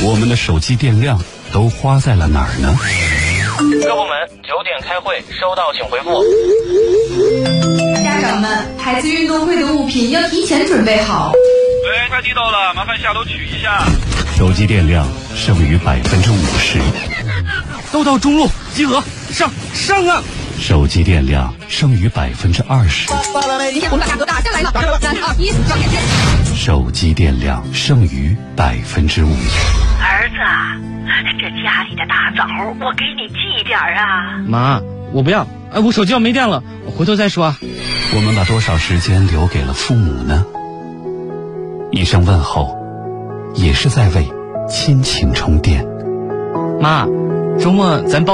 我们的手机电量都花在了哪儿呢？ 各部门9点开会，收到请回复。 家长们，孩子运动会的物品要提前准备好。 对，快递到了，麻烦下楼取一下。 手机电量剩余50%。 都到中路集合，上啊！ 手机电量剩余20%。 今天我们把价格打下来了，3、2、1，上点线。 手机电量剩余5%。 儿子，这家里的大枣我给你寄点啊。 妈，我不要，我手机要没电了，我回头再说。 我们把多少时间留给了父母呢？一声问候，也是在为亲情充电。 妈，周末咱